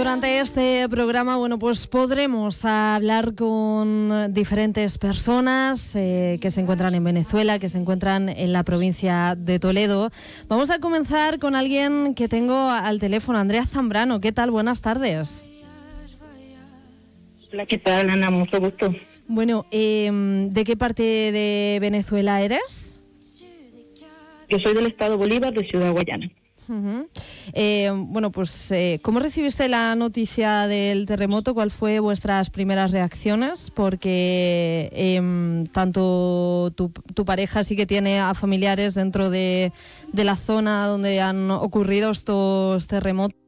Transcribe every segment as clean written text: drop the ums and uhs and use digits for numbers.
durante este programa, bueno, pues podremos hablar con diferentes personas que se encuentran en Venezuela, que se encuentran en la provincia de Toledo. Vamos a comenzar con alguien que tengo al teléfono, Andrea Zambrano. ¿Qué tal? Buenas tardes. Hola, ¿qué tal, Ana? Mucho gusto. Bueno, ¿de qué parte de Venezuela eres? Yo soy del estado Bolívar, de Ciudad Guayana. Uh-huh. Bueno, pues, ¿cómo recibiste la noticia del terremoto? ¿Cuál fue vuestras primeras reacciones? Porque tanto tu pareja sí que tiene a familiares dentro de la zona donde han ocurrido estos terremotos.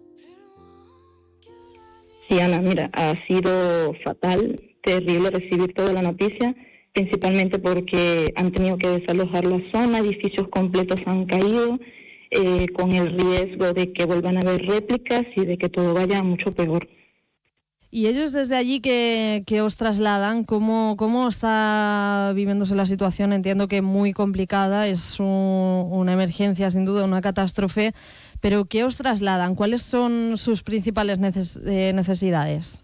Sí, Ana, mira, ha sido fatal, terrible recibir toda la noticia, principalmente porque han tenido que desalojar la zona, edificios completos han caído, con el riesgo de que vuelvan a haber réplicas y de que todo vaya mucho peor. Y ellos desde allí que os trasladan, ¿cómo está viviéndose la situación? Entiendo que muy complicada, es una emergencia sin duda, una catástrofe, pero ¿qué os trasladan? ¿Cuáles son sus principales necesidades?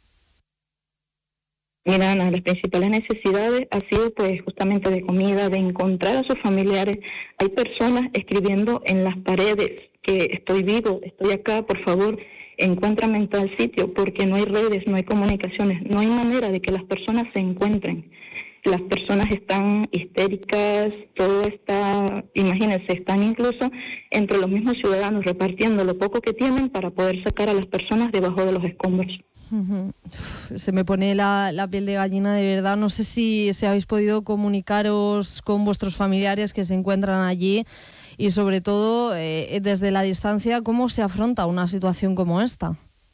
Mira, Ana, las principales necesidades ha sido pues justamente de comida, de encontrar a sus familiares. Hay personas escribiendo en las paredes que estoy vivo, estoy acá, por favor, encuéntrame en tal sitio, porque no hay redes, no hay comunicaciones, no hay manera de que las personas se encuentren. Las personas están histéricas, todo está, imagínense, están incluso entre los mismos ciudadanos repartiendo lo poco que tienen para poder sacar a las personas debajo de los escombros. Uh-huh. Se me pone la piel de gallina, de verdad. No sé si habéis podido comunicaros con vuestros familiares que se encuentran allí y sobre todo desde la distancia, ¿cómo se afronta una situación como esta?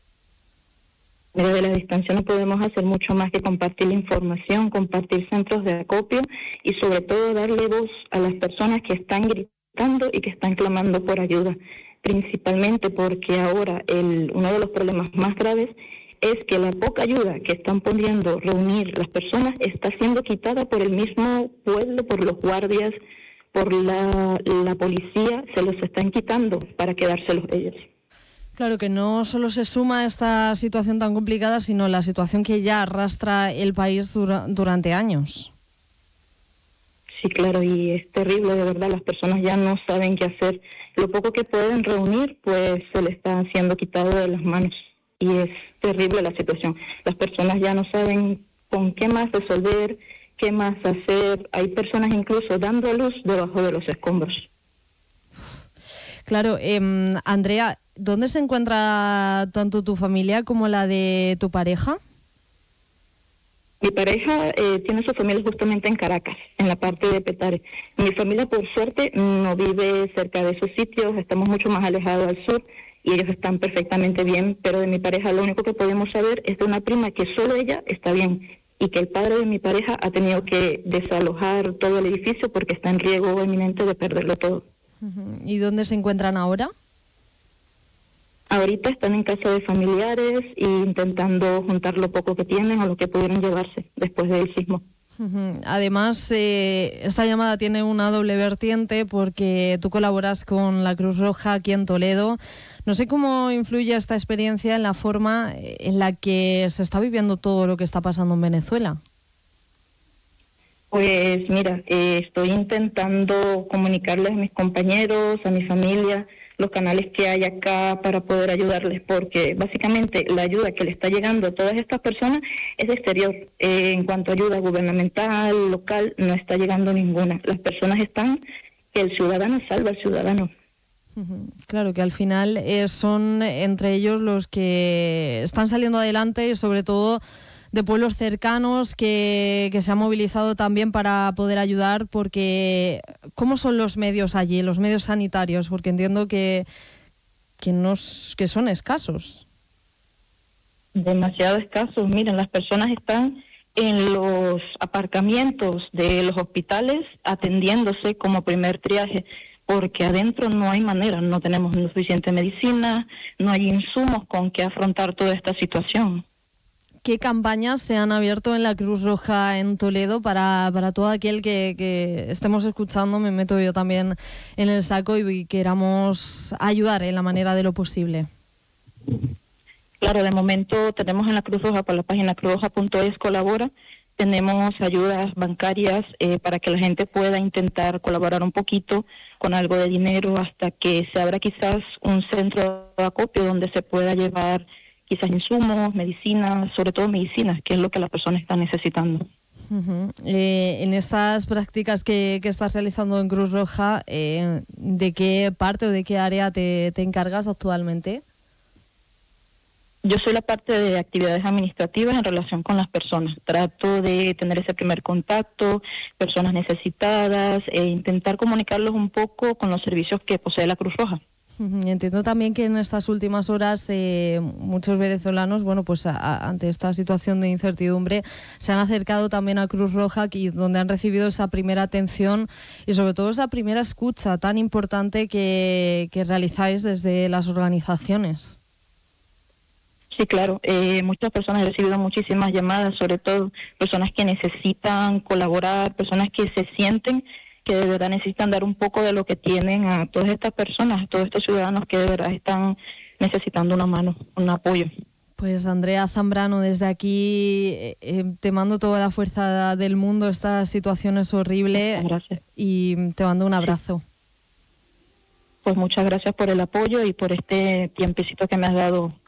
Mira, de la distancia no podemos hacer mucho más que compartir la información, compartir centros de acopio y sobre todo darle voz a las personas que están gritando y que están clamando por ayuda, principalmente porque ahora uno de los problemas más graves es que la poca ayuda que están pudiendo reunir las personas está siendo quitada por el mismo pueblo, por los guardias, por la policía, se los están quitando para quedárselos ellos. Claro que no solo se suma esta situación tan complicada, sino la situación que ya arrastra el país durante años. Sí, claro, y es terrible, de verdad, las personas ya no saben qué hacer. Lo poco que pueden reunir, pues se les está siendo quitado de las manos. Y es terrible la situación. Las personas ya no saben con qué más resolver, qué más hacer. Hay personas incluso dando a luz debajo de los escombros. Claro, Andrea, ¿dónde se encuentra tanto tu familia como la de tu pareja? Mi pareja tiene su familia justamente en Caracas, en la parte de Petare. Mi familia, por suerte, no vive cerca de esos sitios, estamos mucho más alejados al sur y ellos están perfectamente bien, pero de mi pareja lo único que podemos saber es de una prima que solo ella está bien y que el padre de mi pareja ha tenido que desalojar todo el edificio porque está en riesgo inminente de perderlo todo. ¿Y dónde se encuentran ahora? Ahorita están en casa de familiares e intentando juntar lo poco que tienen o lo que pudieron llevarse después del sismo. Además, esta llamada tiene una doble vertiente porque tú colaboras con la Cruz Roja aquí en Toledo. No sé cómo influye esta experiencia en la forma en la que se está viviendo todo lo que está pasando en Venezuela. Pues mira, estoy intentando comunicarles a mis compañeros, a mi familia, los canales que hay acá para poder ayudarles, porque básicamente la ayuda que le está llegando a todas estas personas es de exterior. En cuanto a ayuda gubernamental, local, no está llegando ninguna. Las personas están que el ciudadano salva al ciudadano. Claro que al final son entre ellos los que están saliendo adelante y sobre todo de pueblos cercanos que se han movilizado también para poder ayudar, porque ¿cómo son los medios allí, los medios sanitarios? Porque entiendo que son escasos. Demasiado escasos. Miren, las personas están en los aparcamientos de los hospitales atendiéndose como primer triaje, porque adentro no hay manera, no tenemos suficiente medicina, no hay insumos con que afrontar toda esta situación. ¿Qué campañas se han abierto en la Cruz Roja en Toledo para todo aquel que estemos escuchando? Me meto yo también en el saco y queramos ayudar en la manera de lo posible. Claro, de momento tenemos en la Cruz Roja, por la página cruzroja.es colabora, tenemos ayudas bancarias para que la gente pueda intentar colaborar un poquito con algo de dinero hasta que se abra quizás un centro de acopio donde se pueda llevar quizás insumos, medicinas, sobre todo medicinas, que es lo que las personas están necesitando. Uh-huh. En estas prácticas que estás realizando en Cruz Roja, ¿de qué parte o de qué área te encargas actualmente? Yo soy la parte de actividades administrativas en relación con las personas. Trato de tener ese primer contacto, personas necesitadas, e intentar comunicarlos un poco con los servicios que posee la Cruz Roja. Entiendo también que en estas últimas horas muchos venezolanos, bueno, pues ante esta situación de incertidumbre, se han acercado también a Cruz Roja, donde han recibido esa primera atención y sobre todo esa primera escucha tan importante que realizáis desde las organizaciones. Sí, claro. Muchas personas han recibido muchísimas llamadas, sobre todo personas que necesitan colaborar, personas que se sienten que de verdad necesitan dar un poco de lo que tienen a todas estas personas, a todos estos ciudadanos que de verdad están necesitando una mano, un apoyo. Pues Andrea Zambrano, desde aquí te mando toda la fuerza del mundo. Esta situación es horrible. Gracias. Y te mando un abrazo. Pues muchas gracias por el apoyo y por este tiempecito que me has dado